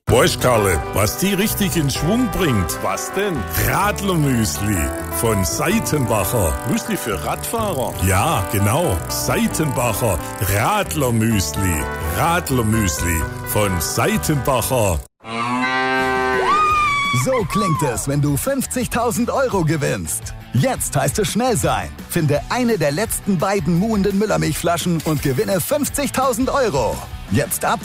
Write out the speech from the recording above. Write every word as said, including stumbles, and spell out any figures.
Weißt, Karle, was die richtig in Schwung bringt? Was denn? Radlermüsli von Seitenbacher. Müsli für Radfahrer? Ja, genau. Seitenbacher Radlermüsli. Radlermüsli von Seitenbacher. So klingt es, wenn du fünfzigtausend Euro gewinnst. Jetzt heißt es schnell sein. Finde eine der letzten beiden muhenden Müllermilchflaschen und gewinne fünfzigtausend Euro. Jetzt abziehen.